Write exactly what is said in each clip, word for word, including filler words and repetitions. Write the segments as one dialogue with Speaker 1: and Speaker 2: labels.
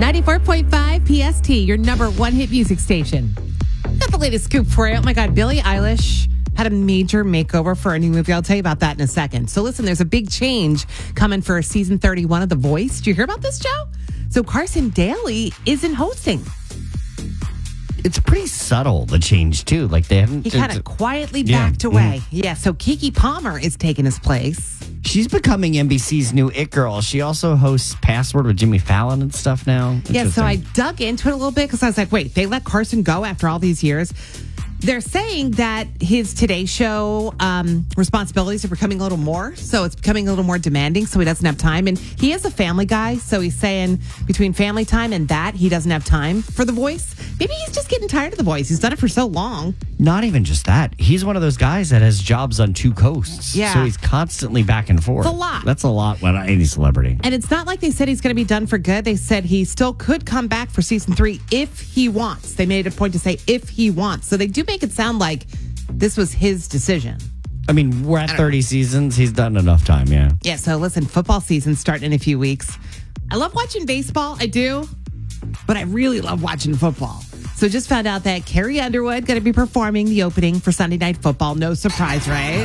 Speaker 1: ninety-four point five P S T, your number one hit music station. Got the latest scoop for you. Oh my God, Billie Eilish had a major makeover for a new movie. I'll tell you about that in a second. So listen, there's a big change coming for season thirty-one of The Voice. Did you hear about this, Joe? So Carson Daly isn't hosting.
Speaker 2: It's pretty subtle, the change, too. Like they haven't...
Speaker 1: He kind of quietly
Speaker 2: yeah.
Speaker 1: backed away. Mm. Yeah, so Keke Palmer is taking his place.
Speaker 2: She's becoming N B C's new it girl. She also hosts Password with Jimmy Fallon and stuff now.
Speaker 1: Yeah, so I dug into it a little bit because I was like, wait, they let Carson go after all these years? They're saying that his Today Show um, responsibilities are becoming a little more. So it's becoming a little more demanding. So he doesn't have time. And he is a family guy. So he's saying between family time and that, he doesn't have time for The Voice. Maybe he's just getting tired of The Voice. He's done it for so long.
Speaker 2: Not even just that. He's one of those guys that has jobs on two coasts.
Speaker 1: Yeah.
Speaker 2: So he's constantly back and forth.
Speaker 1: It's a lot.
Speaker 2: That's a lot when any celebrity.
Speaker 1: And it's not like they said he's going to be done for good. They said he still could come back for season three if he wants. They made a point to say if he wants. So they do make it sound like this was his decision.
Speaker 2: I mean, we're at thirty seasons. He's done enough time, yeah.
Speaker 1: Yeah, so listen, football season's starting in a few weeks. I love watching baseball. I do. But I really love watching football. So just found out that Carrie Underwood going to be performing the opening for Sunday Night Football. No surprise, right?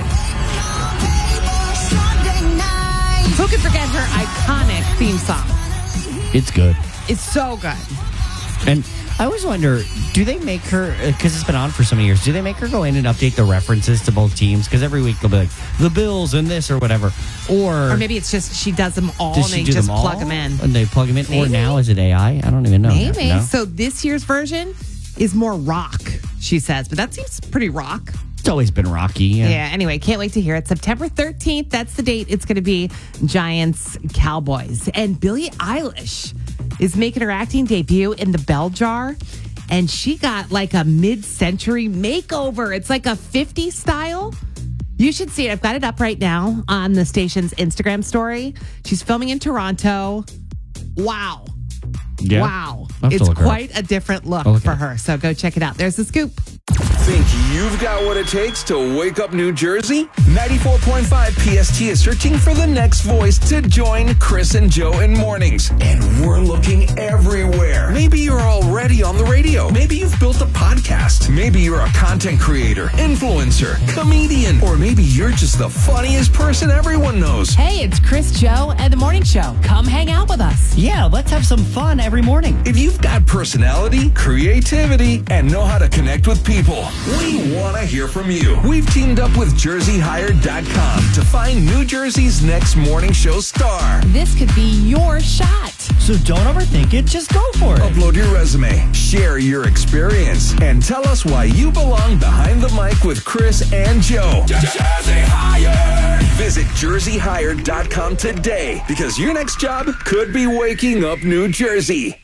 Speaker 1: Who can forget her iconic theme song?
Speaker 2: It's good.
Speaker 1: It's so good.
Speaker 2: And I always wonder, do they make her, because it's been on for so many years, do they make her go in and update the references to both teams? Because every week they'll be like, the Bills and this or whatever. Or,
Speaker 1: or maybe it's just she does them all
Speaker 2: does
Speaker 1: and they
Speaker 2: do
Speaker 1: just
Speaker 2: them
Speaker 1: plug
Speaker 2: all?
Speaker 1: them in.
Speaker 2: And they plug them in.
Speaker 1: Maybe.
Speaker 2: Or now is it A I? I don't even know.
Speaker 1: Maybe.
Speaker 2: No?
Speaker 1: So this year's version is more rock, she says. But that seems pretty rock.
Speaker 2: It's always been rocky. Yeah.
Speaker 1: Yeah, anyway, can't wait to hear it. September thirteenth, that's the date. It's going to be Giants Cowboys. And Billie Eilish is making her acting debut in The Bell Jar. And she got like a mid-century makeover. It's like a fifties style. You should see it. I've got it up right now on the station's Instagram story. She's filming in Toronto. Wow.
Speaker 2: Yeah.
Speaker 1: Wow.
Speaker 2: I'll have to
Speaker 1: It's
Speaker 2: look her
Speaker 1: quite
Speaker 2: up.
Speaker 1: a different look
Speaker 2: I'll look
Speaker 1: for
Speaker 2: it up.
Speaker 1: her. So go check it out. There's the scoop.
Speaker 3: Think you've got what it takes to wake up New Jersey? ninety-four point five P S T is searching for the next voice to join Chris and Joe in mornings. And we're looking everywhere. Maybe you're already on the radio. Maybe you've built a podcast. Maybe you're a content creator, influencer, comedian, or maybe you're just the funniest person everyone knows.
Speaker 4: Hey, it's Chris, Joe, and The Morning Show. Come hang out with us.
Speaker 2: Yeah, let's have some fun every morning.
Speaker 3: If you've got personality, creativity, and know how to connect with people, we want to hear from you. We've teamed up with Jersey Hired dot com to find New Jersey's next morning show star.
Speaker 4: This could be your shot.
Speaker 2: So don't overthink it. Just go for it.
Speaker 3: Upload your resume, share your experience, and tell us why you belong behind the mic with Chris and Joe. Jersey Hired! Visit Jersey Hired dot com today because your next job could be waking up New Jersey.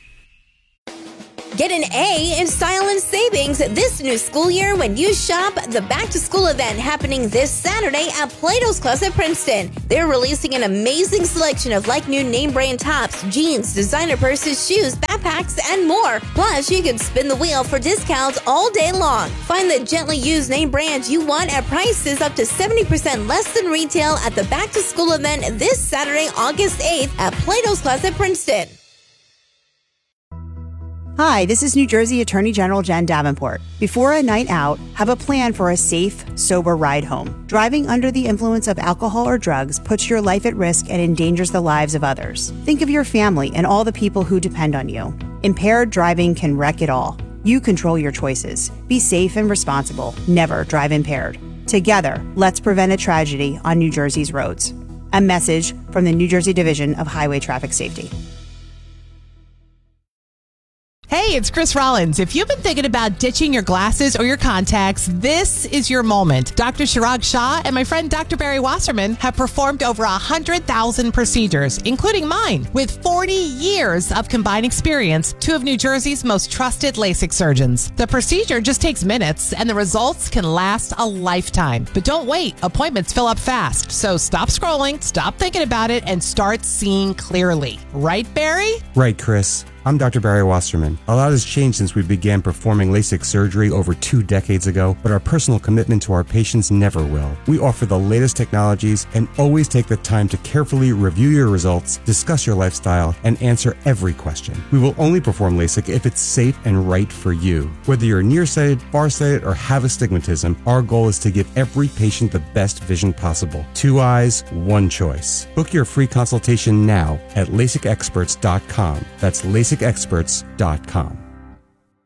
Speaker 5: Get an A in style and savings this new school year when you shop the back-to-school event happening this Saturday at Plato's Closet Princeton. They're releasing an amazing selection of like-new name-brand tops, jeans, designer purses, shoes, backpacks, and more. Plus, you can spin the wheel for discounts all day long. Find the gently used name brands you want at prices up to seventy percent less than retail at the back-to-school event this Saturday, August eighth at Plato's Closet Princeton.
Speaker 6: Hi, this is New Jersey Attorney General Jen Davenport. Before a night out, have a plan for a safe, sober ride home. Driving under the influence of alcohol or drugs puts your life at risk and endangers the lives of others. Think of your family and all the people who depend on you. Impaired driving can wreck it all. You control your choices. Be safe and responsible. Never drive impaired. Together, let's prevent a tragedy on New Jersey's roads. A message from the New Jersey Division of Highway Traffic Safety.
Speaker 4: Hey, it's Chris Rollins. If you've been thinking about ditching your glasses or your contacts, this is your moment. Doctor Chirag Shah and my friend Doctor Barry Wasserman have performed over one hundred thousand procedures, including mine. With forty years of combined experience, two of New Jersey's most trusted LASIK surgeons. The procedure just takes minutes, and the results can last a lifetime. But don't wait. Appointments fill up fast. So stop scrolling, stop thinking about it, and start seeing clearly. Right, Barry?
Speaker 7: Right, Chris. I'm Doctor Barry Wasserman. A lot has changed since we began performing LASIK surgery over two decades ago, but our personal commitment to our patients never will. We offer the latest technologies and always take the time to carefully review your results, discuss your lifestyle, and answer every question. We will only perform LASIK if it's safe and right for you. Whether you're nearsighted, farsighted, or have astigmatism, our goal is to give every patient the best vision possible. Two eyes, one choice. Book your free consultation now at LASIK experts dot com. That's LASIK experts dot com.